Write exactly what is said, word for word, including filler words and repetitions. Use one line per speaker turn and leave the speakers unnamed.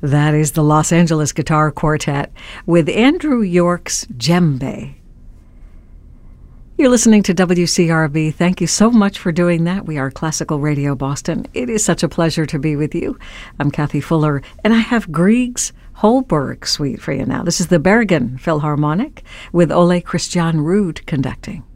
That is the Los Angeles Guitar Quartet with Andrew York's Djembe. You're listening to W C R B. Thank you so much for doing that. We are Classical Radio Boston. It is such a pleasure to be with you. I'm Kathy Fuller, and I have Grieg's Holberg Suite for you now. This is the Bergen Philharmonic with Ole Christian Ruud conducting.